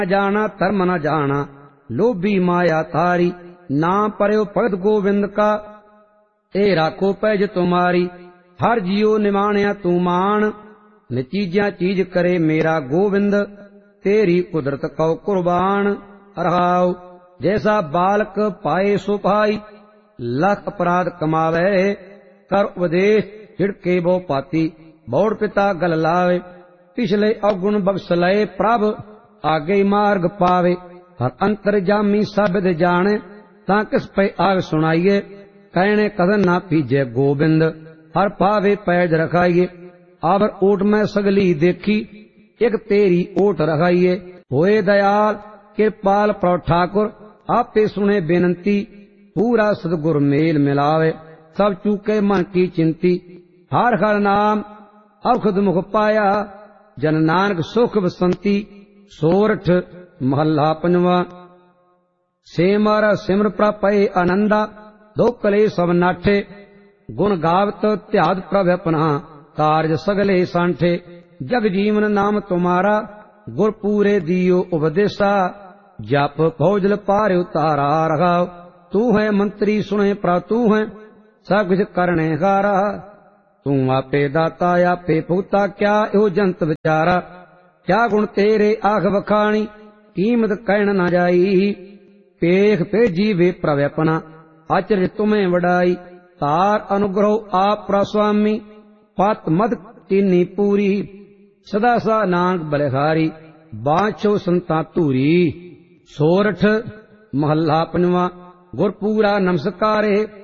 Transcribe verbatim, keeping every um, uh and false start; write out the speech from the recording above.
जाना धर्म न जाना लोभी माया तारी। ना परयो भगत गोविंद का ए राखो पैज तुम्हारी। हर जियो निमाणया तू मान निचीजिया चीज करे मेरा गोविंद। तेरी कुदरत कौ कुर्बान रहाओ। जैसा बालक पाए सो पाई लख अपराध कमावे। कर उपदेश छिड़के बो पाती बौड़ पिता गल लावे। पिछले अवगुण बख्सलय प्रभ आगे मार्ग पावे। हर अंतर जामी सब जाने ता किस पे आग सुनाइए। कहने कदन ना पीजे गोविंद हर पावे पैज रखाइए। आवर ओट में सगली देखी एक तेरी ओट रखाइए। होए दयाल कृपाल प्रभ ठाकुर आपे सुने बेनती। पूरा सदगुर मेल मिलावे सब चूके मन की चिंती। हर हर नाम अवखद मुख पाया जन नानक सुख बसंती। सोरठ महला पंजवा। से मारा सिमर प्रपय आनंदा दो कले सब नाठे। गुण गावत त्याद प्रभ अपना कार्य सगले सांठे। जग जीवन नाम तुम्हारा गुर पूरे दियो उपदेशा। जप भौजल पार उतारा रखाओ। तू है मंत्री सुने प्रा तू है सब कुछ करने हारा। तू आपे दाता आपे भुगता क्या यो जंत विचारा। क्या गुण तेरे आख बखानी कीमत कहन न जाई। पेख पे जीवे प्रभ अपना आचर्य तुम्हें वडाई। तार अनुग्रह आप प्रस्वामी पत मद कीनी पूरी। सदा सा नानक बलिहारी बाछो संता तूरी। सोरठ महला पंजवा। गुरपूरा नमस्कारे